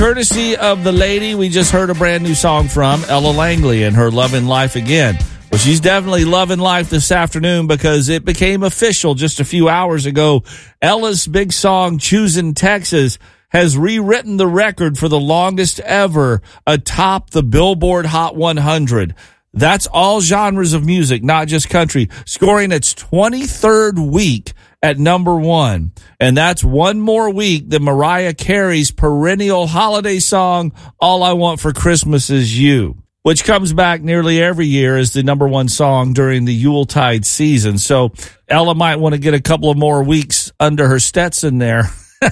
Courtesy of the lady we just heard a brand new song from, Ella Langley, and her Lovin' Life Again. Well, she's definitely loving life this afternoon because it became official just a few hours ago. Ella's big song, Choosing Texas, has rewritten the record for the longest ever atop the Billboard Hot 100. That's all genres of music, not just country, scoring its 23rd week at number one. And that's one more week than Mariah Carey's perennial holiday song, All I Want for Christmas Is You, which comes back nearly every year as the number one song during the Yuletide season. So Ella might want to get a couple of more weeks under her Stetson there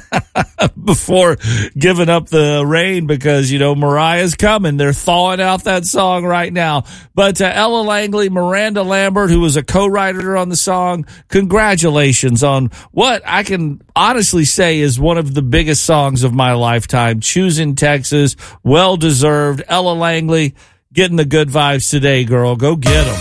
before giving up the reign because, you know, Mariah's coming. They're thawing out that song right now. But Ella Langley, Miranda Lambert, who was a co-writer on the song, congratulations on what I can honestly say is one of the biggest songs of my lifetime. Choosing Texas, well-deserved. Ella Langley, getting the good vibes today, girl. Go get them.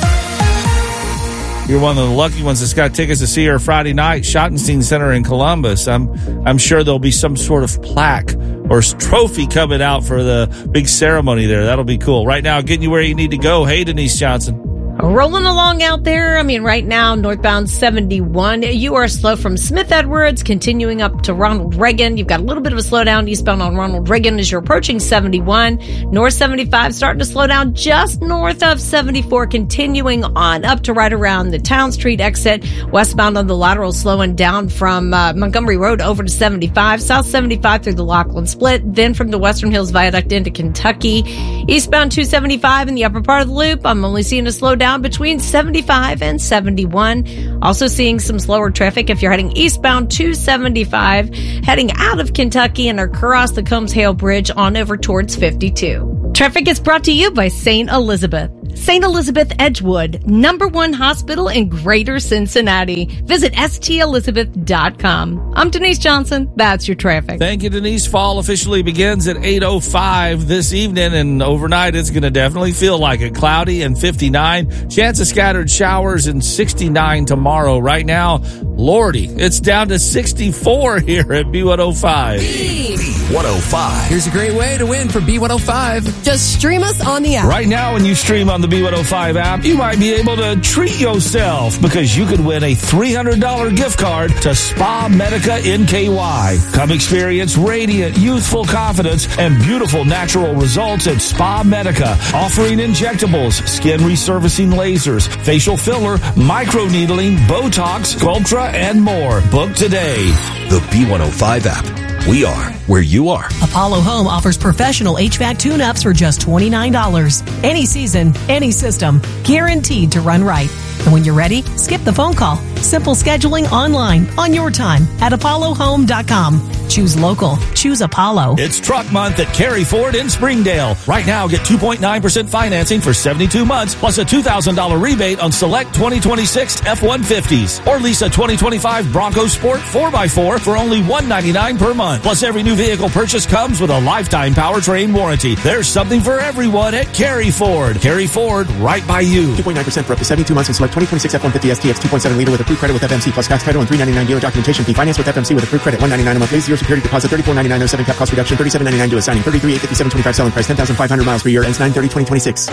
You're one of the lucky ones that's got tickets to see her Friday night, Schottenstein Center in Columbus. I'm sure there'll be some sort of plaque or trophy coming out for the big ceremony there. That'll be cool. Right now, getting you where you need to go. Hey, Denise Johnson. Rolling along out there. I mean, right now, northbound 71. You are slow from Smith Edwards, continuing up to Ronald Reagan. You've got a little bit of a slowdown eastbound on Ronald Reagan as you're approaching 71. North 75 starting to slow down just north of 74, continuing on up to right around the Town Street exit. Westbound on the lateral slowing down from Montgomery Road over to 75. South 75 through the Laughlin Split. Then from the Western Hills Viaduct into Kentucky. Eastbound 275 in the upper part of the loop. I'm only seeing a slowdown between 75 and 71. Also seeing some slower traffic if you're heading eastbound 275, heading out of Kentucky and across the Combs-Hale Bridge on over towards 52. Traffic is brought to you by St. Elizabeth. St. Elizabeth Edgewood, #1 hospital in Greater Cincinnati. Visit stelizabeth.com. I'm Denise Johnson. That's your traffic. Thank you, Denise. Fall officially begins at 8:05 this evening, and overnight it's going to definitely feel like it. Cloudy and 59. Chance of scattered showers and 69 tomorrow. Right now, Lordy, it's down to 64 here at B105. B105. Here's a great way to win from B105. Just stream us on the app. Right now, when you stream on the B105 app, you might be able to treat yourself because you could win a $300 gift card to Spa Medica NKY. Come experience radiant, youthful confidence and beautiful natural results at Spa Medica, offering injectables, skin resurfacing lasers, facial filler, microneedling, Botox, Sculptra, and more. Book today. The B105 app. We are where you are. Apollo Home offers professional HVAC tune-ups for just $29. Any season, any system, guaranteed to run right. And when you're ready, skip the phone call. Simple scheduling online on your time at apollohome.com. Choose local. Choose Apollo. It's Truck Month at Carey Ford in Springdale. Right now, get 2.9% financing for 72 months, plus a $2,000 rebate on select 2026 F-150s. Or lease a 2025 Bronco Sport 4x4 for only $199 per month. Plus, every new vehicle purchase comes with a lifetime powertrain warranty. There's something for everyone at Carey Ford. Carey Ford, right by you. 2.9% for up to 72 months on select 2026 F-150 STX 2.7 liter with approved credit with FMC plus tax title and $399 dealer documentation fee. Finance with FMC with approved credit $199 a month. Base 0 security deposit $34.9907 cap cost reduction $37.99 to assigning $33,857.25 selling price 10,500 miles per year ends 9/30/2026.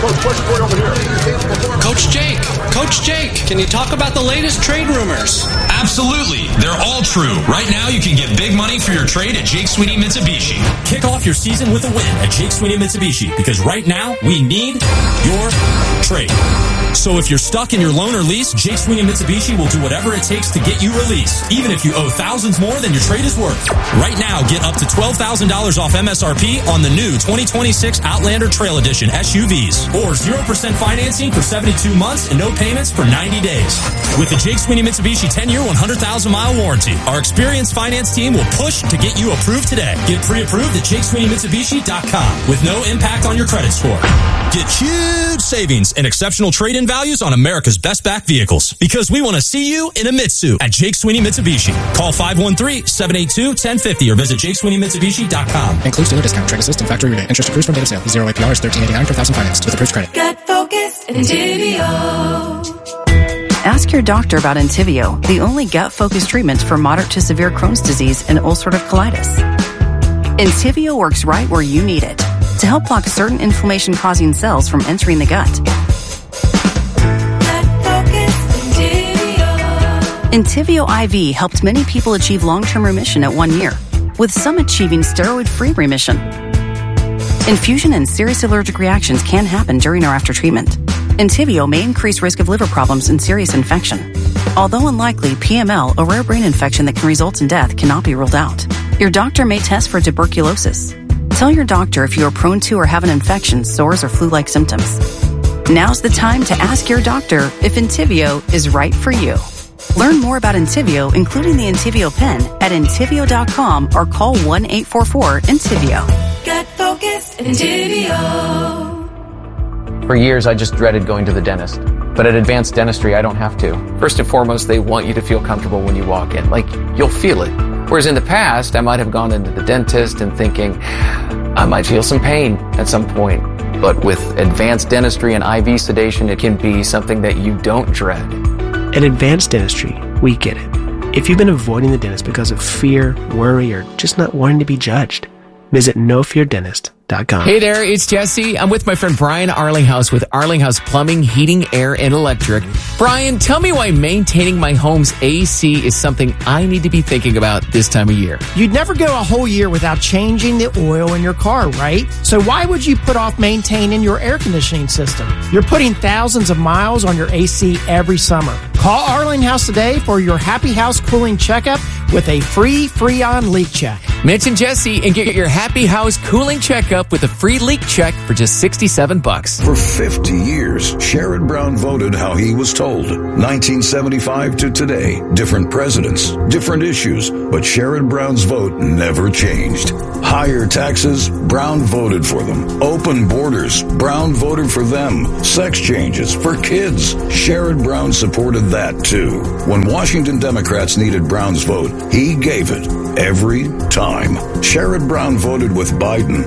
Coach Jake, can you talk about the latest trade rumors? Absolutely. They're all true. Right now, you can get big money for your trade at Jake Sweeney Mitsubishi. Kick off your season with a win at Jake Sweeney Mitsubishi because right now, we need your trade. So if you're stuck in your loan or lease, Jake Sweeney Mitsubishi will do whatever it takes to get you released, even if you owe thousands more than your trade is worth. Right now, get up to $12,000 off MSRP on the new 2026 Outlander Trail Edition SUVs, or 0% financing for 72 months and no payments for 90 days. With the Jake Sweeney Mitsubishi 10-year, 100,000-mile warranty, our experienced finance team will push to get you approved today. Get pre-approved at JakeSweeneyMitsubishi.com with no impact on your credit score. Get huge savings and exceptional trade-in values on America's best back vehicles because we want to see you in a Mitsu at Jake Sweeney Mitsubishi. Call 513-782-1050 or visit JakeSweeneyMitsubishi.com. Includes dealer discount, trade assist, and factory rebate. Interest accrues from date of sale. 0 APR is $13.89 per thousand financed with approved credit. Get focused and Entivio. Ask your doctor about Entivio, the only gut-focused treatment for moderate to severe Crohn's disease and ulcerative colitis. Entyvio works right where you need it to help block certain inflammation-causing cells from entering the gut. Entyvio IV helped many people achieve long-term remission at 1 year, with some achieving steroid-free remission. Infusion and serious allergic reactions can happen during or after treatment. Entyvio may increase risk of liver problems and serious infection. Although unlikely, PML, a rare brain infection that can result in death, cannot be ruled out. Your doctor may test for tuberculosis. Tell your doctor if you are prone to or have an infection, sores, or flu-like symptoms. Now's the time to ask your doctor if Entyvio is right for you. Learn more about Entyvio, including the Entyvio pen, at Entyvio.com or call 1-844-ENTYVIO. Get focused, Entyvio. For years, I just dreaded going to the dentist. But at Advanced Dentistry, I don't have to. First and foremost, they want you to feel comfortable when you walk in. Like, you'll feel it. Whereas in the past, I might have gone into the dentist and thinking, I might feel some pain at some point. But with Advanced Dentistry and IV sedation, it can be something that you don't dread. At Advanced Dentistry, we get it. If you've been avoiding the dentist because of fear, worry, or just not wanting to be judged, visit NoFearDentist.com. Hey there, it's Jesse. I'm with my friend Brian Arlinghouse with Arlinghouse Plumbing, Heating, Air, and Electric. Brian, tell me why maintaining my home's AC is something I need to be thinking about this time of year. You'd never go a whole year without changing the oil in your car, right? So why would you put off maintaining your air conditioning system? You're putting thousands of miles on your AC every summer. Call Arlinghouse today for your Happy House cooling checkup with a free Freon leak check. Mention Jesse and get your Happy House cooling checkup with a free leak check for just $67. For 50 years, Sherrod Brown voted how he was told. 1975 to today, different presidents, different issues, but Sherrod Brown's vote never changed. Higher taxes, Brown voted for them. Open borders, Brown voted for them. Sex changes for kids, Sherrod Brown supported that too. When Washington Democrats needed Brown's vote, he gave it every time. Sherrod Brown voted with Biden,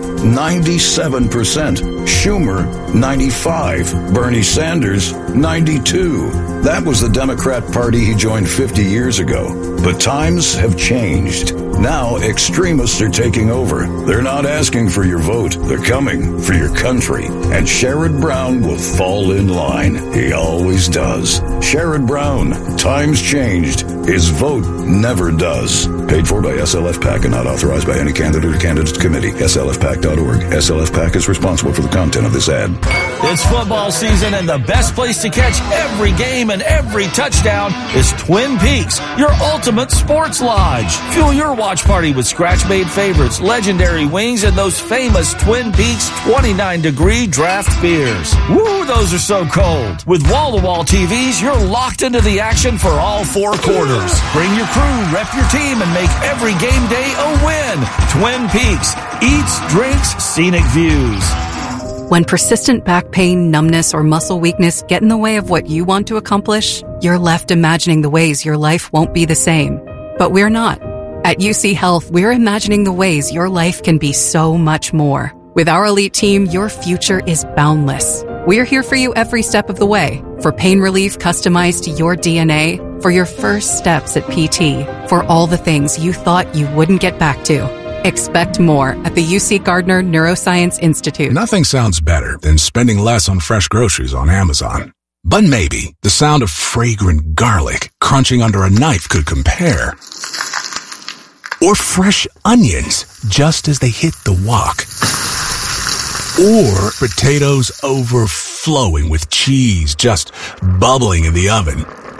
97%. Schumer, 95%. Bernie Sanders, 92%. That was the Democrat Party he joined 50 years ago. But times have changed. Now extremists are taking over. They're not asking for your vote. They're coming for your country. And Sherrod Brown will fall in line. He always does. Sherrod Brown, times changed. His vote never does. Paid for by SLF PAC and not authorized by any candidate or candidates committee. SLFPAC.org. SLF PAC is responsible for the content of this ad. It's football season, and the best place to catch every game and every touchdown is Twin Peaks, your ultimate sports lodge. Fuel your watch party with scratch-made favorites, legendary wings, and those famous Twin Peaks 29-degree draft beers. Woo, those are so cold. With wall-to-wall TVs, you're locked into the action for all four quarters. Bring your crew, rep your team, and make every game day a win. Twin Peaks. Eats, drinks, scenic views. When persistent back pain, numbness, or muscle weakness get in the way of what you want to accomplish, you're left imagining the ways your life won't be the same. But we're not. At UC Health, we're imagining the ways your life can be so much more. With our elite team, your future is boundless. We're here for you every step of the way. For pain relief customized to your DNA, for your first steps at PT, for all the things you thought you wouldn't get back to. Expect more at the UC Gardner Neuroscience Institute. Nothing sounds better than spending less on fresh groceries on Amazon. But maybe the sound of fragrant garlic crunching under a knife could compare. Or fresh onions just as they hit the wok. Or potatoes overflowing with cheese just bubbling in the oven.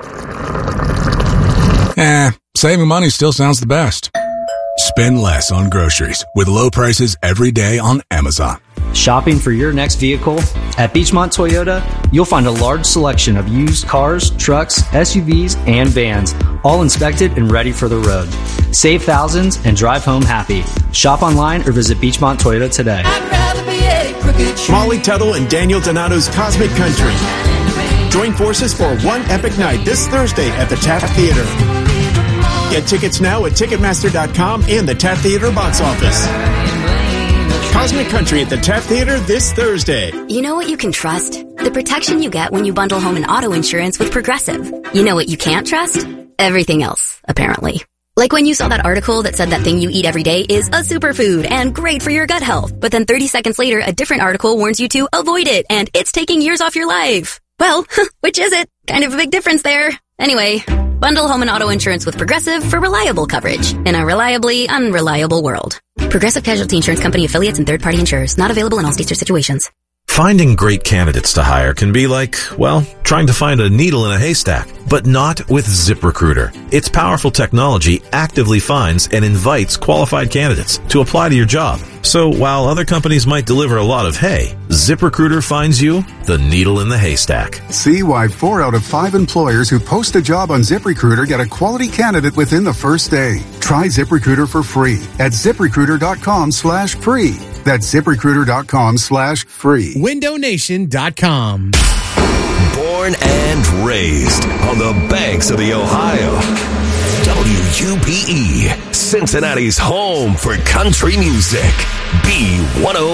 Saving money still sounds the best. Spend less on groceries with low prices every day on Amazon. Shopping for your next vehicle? At Beachmont Toyota, you'll find a large selection of used cars, trucks, SUVs, and vans, all inspected and ready for the road. Save thousands and drive home happy. Shop online or visit Beachmont Toyota today. Molly Tuttle and Daniel Donato's Cosmic Country. Join forces for one epic night this Thursday at the Taft Theater. Get tickets now at Ticketmaster.com and the Taft Theater box office. Cosmic Country at the Taft Theater this Thursday. You know what you can trust? The protection you get when you bundle home and auto insurance with Progressive. You know what you can't trust? Everything else, apparently. Like when you saw that article that said that thing you eat every day is a superfood and great for your gut health, but then 30 seconds later, a different article warns you to avoid it and it's taking years off your life. Well, which is it? Kind of a big difference there. Anyway, bundle home and auto insurance with Progressive for reliable coverage in a reliably unreliable world. Progressive Casualty Insurance Company affiliates and third-party insurers. Not available in all states or situations. Finding great candidates to hire can be like, well, trying to find a needle in a haystack, but not with ZipRecruiter. Its powerful technology actively finds and invites qualified candidates to apply to your job. So while other companies might deliver a lot of hay, ZipRecruiter finds you the needle in the haystack. See why 4 out of 5 employers who post a job on ZipRecruiter get a quality candidate within the first day. Try ZipRecruiter for free at ZipRecruiter.com/free. That's ZipRecruiter.com/free. WindowNation.com. Born and raised on the banks of the Ohio. WUPE, Cincinnati's home for country music. B105.